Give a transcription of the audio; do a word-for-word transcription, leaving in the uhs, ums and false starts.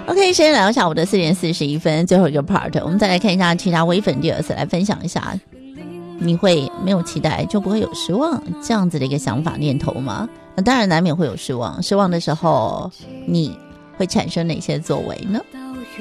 OK， 时间来到下午的四点四十一分，最后一个 part， 我们再来看一下其他微粉第二次来分享一下，你会没有期待就不会有失望这样子的一个想法念头吗？那当然难免会有失望，失望的时候你会产生哪些作为呢？